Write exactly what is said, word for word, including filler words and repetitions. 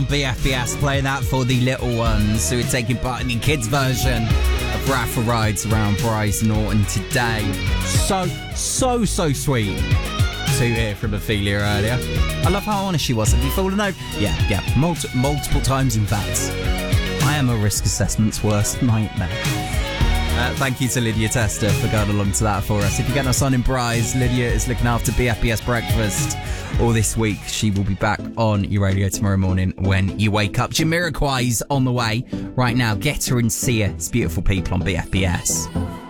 B F B S, playing that for the little ones who are taking part in the kids' version of Raffle Rides around Bryce Norton today. So, so, so sweet to hear from Ophelia earlier. I love how honest she was. Have you fallen over? Yeah, yeah, multi- multiple times in fact. I am a risk assessment's worst nightmare. Uh, thank you to Lydia Tester for going along to that for us. If you're getting us on in Bryce, Lydia is looking after B F B S Breakfast all this week. She will be back on your radio tomorrow morning when you wake up. Jamiroquai's on the way right now. Get her and see her. It's Beautiful People on B F B S.